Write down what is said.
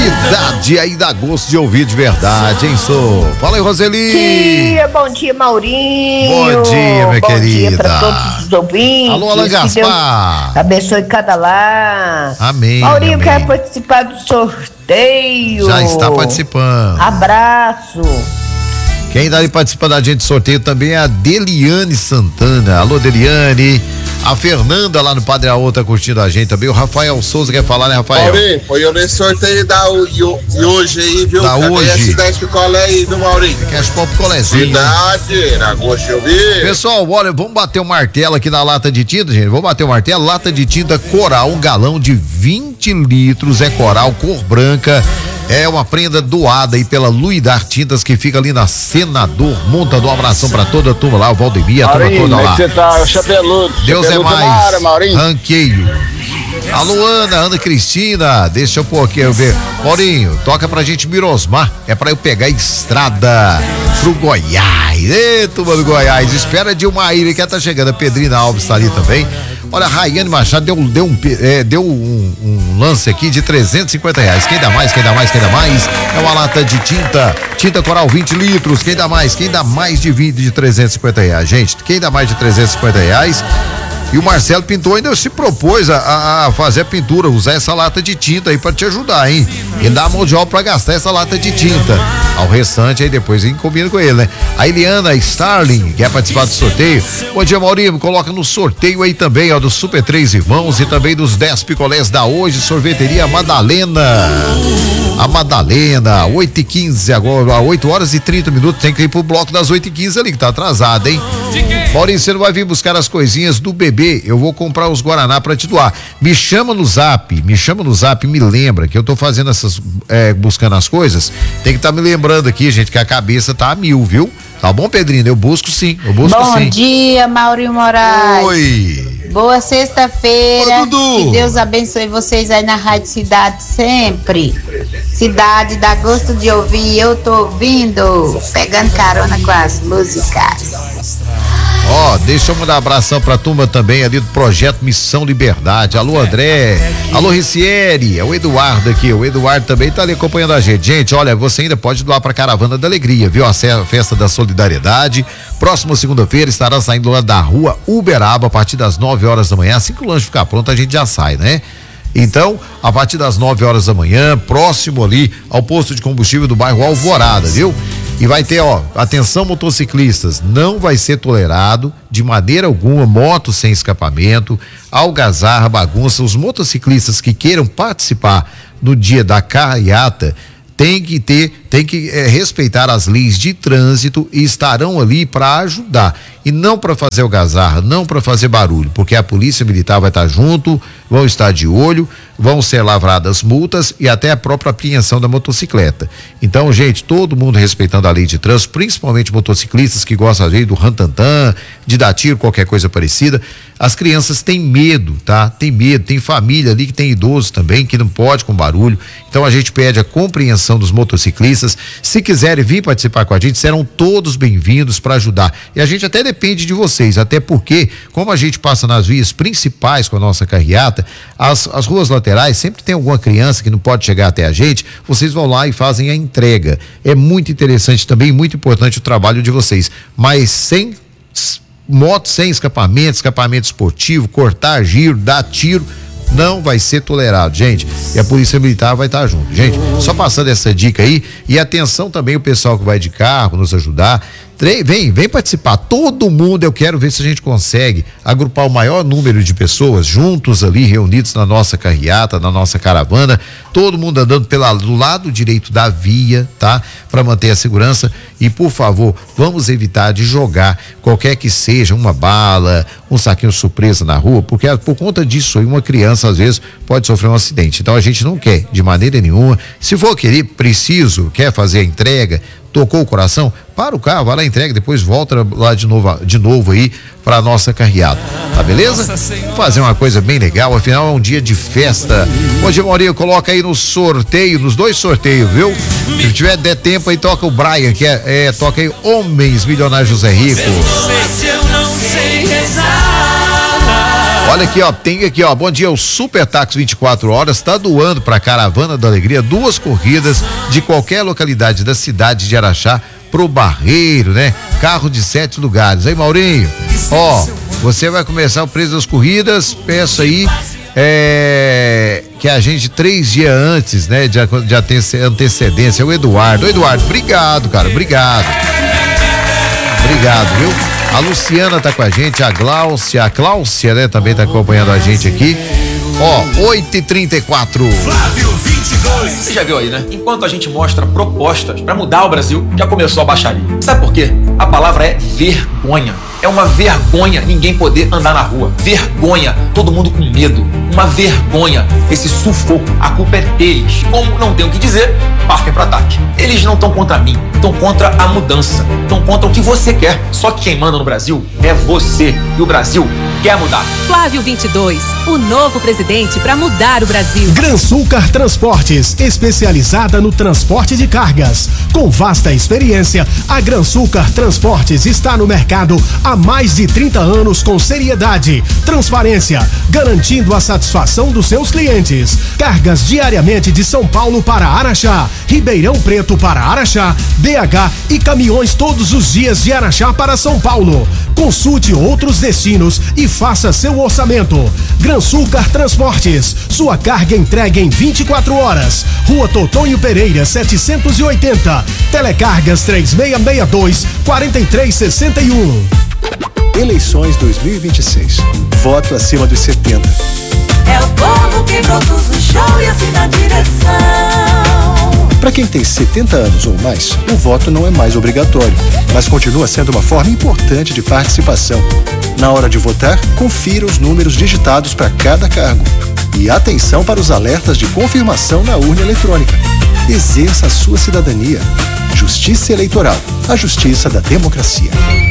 Cidade aí dá gosto de ouvir de verdade, hein, Sô? Fala aí, Roseli. Bom dia, Maurinho. Bom dia, minha querida. Bom dia pra todos os ouvintes. Alô, Alan Gaspar. Abençoe cada lar. Amém. Maurinho, amém. quer participar do sorteio. Já está participando. Abraço. Quem está aí participando da gente do sorteio também é a Deliane Santana. Alô, Deliane. A Fernanda lá no Padre Aô tá curtindo a gente também. O Rafael Souza quer falar, né, Rafael? Maurinho, foi eu nesse sorteio de hoje aí, viu? Da hoje. A cidade picolé aí do Maurinho. Quer as pop picolézinho. Cidade, na gosto de ouvir. Pessoal, olha, vamos bater o martelo aqui na lata de tinta, gente. Vamos bater o martelo. Lata de tinta Coral, um galão de 20 litros. É Coral, cor branca. É uma prenda doada aí pela Luidar Tintas, que fica ali na Senador Montador. Um abração pra toda a turma lá, o Valdemir, a turma toda lá. Você tá, o chapeludo. Deus é mais. Área, Maurinho. Ranqueio. Alô, Ana Cristina, deixa eu pôr aqui, eu ver. Maurinho, toca pra gente Mirosmar, é pra eu pegar estrada pro Goiás. Ê, turma do Goiás, espera de uma ilha que ela tá chegando, a Pedrina Alves tá ali também. Olha, a Raiane Machado deu um lance aqui de R$350. Quem dá mais? É uma lata de tinta Coral 20 litros. Quem dá mais? Quem dá mais de 20 de R$350? Gente, quem dá mais de R$350? E o Marcelo Pintor ainda se propôs a fazer a pintura, usar essa lata de tinta aí pra te ajudar, hein? Ele dá a mão de obra pra gastar essa lata de tinta. Ao restante aí depois ele combina com ele, né? A Eliana Starling quer participar do sorteio. Bom dia, Maurinho, coloca no sorteio aí também, ó, do Super 3 Irmãos e também dos 10 picolés da Hoje, Sorveteria Madalena. A Madalena, 8h15 agora, 8h30, tem que ir pro bloco das 8h15 ali, que tá atrasado, hein? Maurinho, você não vai vir buscar as coisinhas do bebê, eu vou comprar os Guaraná pra te doar. Me chama no zap, me lembra que eu tô fazendo essas, buscando as coisas, tem que estar me lembrando aqui, gente, que a cabeça tá a 1000, viu? Tá bom, Pedrinho? Eu busco sim. Bom dia, Maurinho Moraes. Oi. Boa sexta-feira. Oi, Dudu. Que Deus abençoe vocês aí na Rádio Cidade sempre. Cidade, dá gosto de ouvir, eu tô ouvindo, pegando carona com as músicas. Ó, deixa eu mandar um abração pra turma também ali do Projeto Missão Liberdade. Alô, André. Alô, Ricieri. É o Eduardo aqui. O Eduardo também tá ali acompanhando a gente. Gente, olha, você ainda pode doar pra Caravana da Alegria, viu? A festa da solidariedade. Próxima segunda-feira estará saindo lá da rua Uberaba a partir das 9h da manhã. Assim que o lanche ficar pronto, a gente já sai, né? Então, a partir das 9h da manhã, próximo ali ao posto de combustível do bairro Alvorada, viu? E vai ter, ó, atenção motociclistas, não vai ser tolerado de maneira alguma motos sem escapamento, algazarra, bagunça. Os motociclistas que queiram participar no dia da carreata tem que respeitar as leis de trânsito e estarão ali para ajudar e não para fazer algazarra, não para fazer barulho, porque a polícia militar vai estar junto, vão estar de olho, vão ser lavradas multas e até a própria apreensão da motocicleta. Então, gente, todo mundo respeitando a lei de trânsito, principalmente motociclistas que gostam às vezes do rantantan, de dar tiro, qualquer coisa parecida. As crianças têm medo, tá? Tem medo, tem família ali que tem idosos também, que não pode com barulho. Então a gente pede a compreensão dos motociclistas. Se quiserem vir participar com a gente, serão todos bem-vindos para ajudar. E a gente até depende de vocês, até porque, como a gente passa nas vias principais com a nossa carreata, as ruas laterais sempre tem alguma criança que não pode chegar até a gente, vocês vão lá e fazem a entrega. É muito interessante também, muito importante o trabalho de vocês, mas sem moto, sem escapamento esportivo, cortar giro, dar tiro, não vai ser tolerado, gente. E a Polícia Militar vai estar junto, gente. Só passando essa dica aí, e atenção também o pessoal que vai de carro nos ajudar. Vem participar, todo mundo. Eu quero ver se a gente consegue agrupar o maior número de pessoas juntos ali, reunidos na nossa carreata, na nossa caravana, todo mundo andando do lado direito da via, tá? Para manter a segurança. E por favor, vamos evitar de jogar qualquer que seja uma bala, um saquinho surpresa na rua, porque por conta disso aí uma criança às vezes pode sofrer um acidente. Então a gente não quer de maneira nenhuma. Se for quer fazer a entrega, tocou o coração, para o carro, vai lá, entrega, depois volta lá de novo aí para nossa carreata, tá beleza? Vamos fazer uma coisa bem legal, afinal é um dia de festa. Hoje, Maurinho, coloca aí no sorteio, nos 2 sorteios, viu? Se tiver der tempo aí, toca o Brian, que toca aí Homens Milionários José Rico. Olha aqui, ó, tem aqui, ó, bom dia, o Super Táxi 24 horas está doando para a Caravana da Alegria 2 corridas de qualquer localidade da cidade de Araxá pro Barreiro, né? Carro de 7 lugares. Aí, Maurinho, ó, você vai começar o preço das corridas, peça aí que a gente 3 dias antes, né, de antecedência. O Eduardo, obrigado, cara, obrigado, viu? A Luciana tá com a gente, a Cláudia, né, também tá acompanhando a gente aqui. Ó, 8h34. Flávio 22. Você já viu aí, né? Enquanto a gente mostra propostas pra mudar o Brasil, já começou a baixaria. Sabe por quê? A palavra é vergonha. É uma vergonha ninguém poder andar na rua. Vergonha, todo mundo com medo. Uma vergonha, esse sufoco. A culpa é deles. Como não tem o que dizer, partem pro ataque. Eles não estão contra mim, estão contra a mudança. Estão contra o que você quer. Só que quem manda no Brasil é você. E o Brasil quer mudar. Flávio 22, o novo presidente para mudar o Brasil. Gransulcar Transportes, especializada no transporte de cargas. Com vasta experiência, a Gransulcar Transportes está no mercado há mais de 30 anos com seriedade, transparência, garantindo a satisfação dos seus clientes. Cargas diariamente de São Paulo para Araxá, Ribeirão Preto para Araxá, BH e caminhões todos os dias de Araxá para São Paulo. Consulte outros destinos e faça seu orçamento. Gransulcar Transportes, sua carga entregue em 24 horas. Rua Totonho Pereira, 780. Telecargas 3662-4361. Eleições 2026. Voto acima dos 70. É o povo que produz o show e assim na direção. Para quem tem 70 anos ou mais, o voto não é mais obrigatório, mas continua sendo uma forma importante de participação. Na hora de votar, confira os números digitados para cada cargo. E atenção para os alertas de confirmação na urna eletrônica. Exerça a sua cidadania. Justiça Eleitoral, a justiça da democracia.